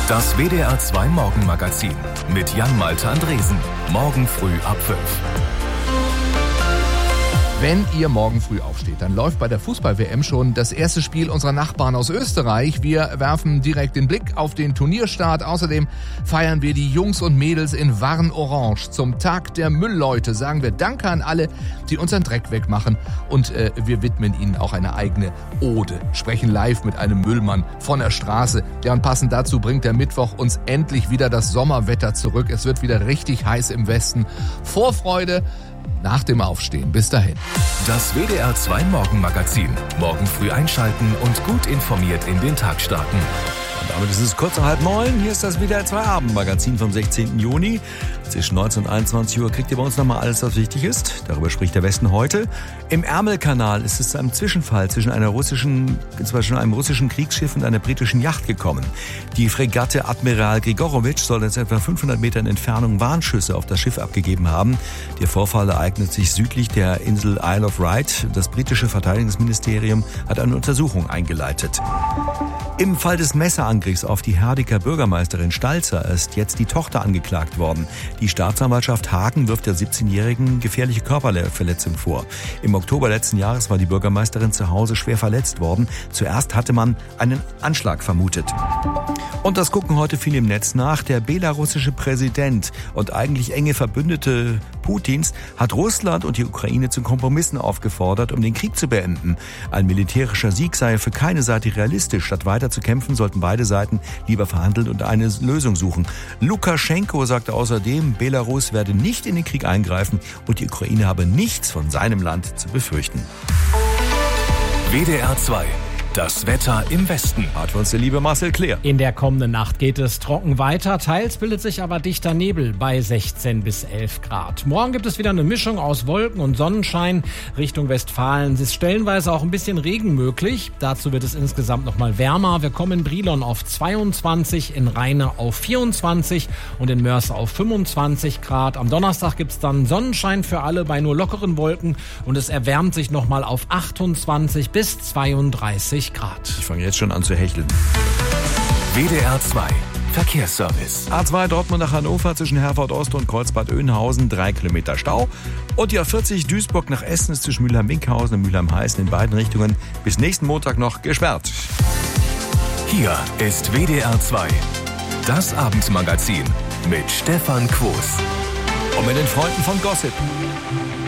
Das WDR 2 Morgenmagazin mit Jan-Malte Andresen. Morgen früh ab 5. Wenn ihr morgen früh aufsteht, dann läuft bei der Fußball-WM schon das erste Spiel unserer Nachbarn aus Österreich. Wir werfen direkt den Blick auf den Turnierstart. Außerdem feiern wir die Jungs und Mädels in Warn-Orange. Zum Tag der Müllleute sagen wir Danke an alle, die unseren Dreck wegmachen. Und wir widmen ihnen auch eine eigene Ode. Sprechen live mit einem Müllmann von der Straße. Ja, und passend dazu bringt der Mittwoch uns endlich wieder das Sommerwetter zurück. Es wird wieder richtig heiß im Westen. Vorfreude nach dem Aufstehen. Bis dahin. Das WDR 2 Morgenmagazin. Morgen früh einschalten und gut informiert in den Tag starten. Und damit ist es kurz nach 8:30. Hier ist das WDR 2 Abendmagazin vom 16. Juni. Zwischen 19 und 21 Uhr kriegt ihr bei uns nochmal alles, was wichtig ist. Darüber spricht der Westen heute. Im Ärmelkanal ist es zu einem Zwischenfall zwischen einem russischen Kriegsschiff und einer britischen Yacht gekommen. Die Fregatte Admiral Grigorowitsch soll jetzt etwa 500 Metern Entfernung Warnschüsse auf das Schiff abgegeben haben. Der Vorfall ereignet sich südlich der Insel Isle of Wight. Das britische Verteidigungsministerium hat eine Untersuchung eingeleitet. Im Fall des Messerangriffs auf die Herdiker Bürgermeisterin Stalzer ist jetzt die Tochter angeklagt worden. Die Staatsanwaltschaft Hagen wirft der 17-Jährigen gefährliche Körperverletzung vor. Im Oktober letzten Jahres war die Bürgermeisterin zu Hause schwer verletzt worden. Zuerst hatte man einen Anschlag vermutet. Und das gucken heute viele im Netz nach. Der belarussische Präsident und eigentlich enge Verbündete Putins hat Russland und die Ukraine zu Kompromissen aufgefordert, um den Krieg zu beenden. Ein militärischer Sieg sei für keine Seite realistisch. Statt weiter zu kämpfen, sollten beide Seiten lieber verhandeln und eine Lösung suchen. Lukaschenko sagte außerdem, Belarus werde nicht in den Krieg eingreifen und die Ukraine habe nichts von seinem Land zu befürchten. WDR 2. Das Wetter im Westen. Hat für uns der liebe Marcel Kleer. In der kommenden Nacht geht es trocken weiter. Teils bildet sich aber dichter Nebel bei 16 bis 11 Grad. Morgen gibt es wieder eine Mischung aus Wolken und Sonnenschein. Richtung Westfalen ist stellenweise auch ein bisschen Regen möglich. Dazu wird es insgesamt noch mal wärmer. Wir kommen in Brilon auf 22, in Rheine auf 24 und in Mörs auf 25 Grad. Am Donnerstag gibt es dann Sonnenschein für alle bei nur lockeren Wolken und es erwärmt sich noch mal auf 28 bis 32 Grad. Ich fange jetzt schon an zu hecheln. WDR 2. Verkehrsservice. A2 Dortmund nach Hannover zwischen Herford Ost und Kreuzbad-Oeynhausen 3 Kilometer Stau. Und die A40 Duisburg nach Essen ist zwischen Mülheim-Winkhausen und Mülheim-Heißen in beiden Richtungen bis nächsten Montag noch gesperrt. Hier ist WDR 2. Das Abendmagazin mit Stefan Quos. Und mit den Freunden von Gossip.